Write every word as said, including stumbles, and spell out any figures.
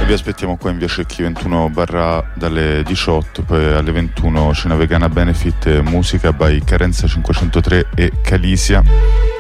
vi aspettiamo qua in via Cecchi ventuno barra dalle diciotto, poi alle ventuno Cena Vegana Benefit, musica by Carenza cinquecentotre e Calisia.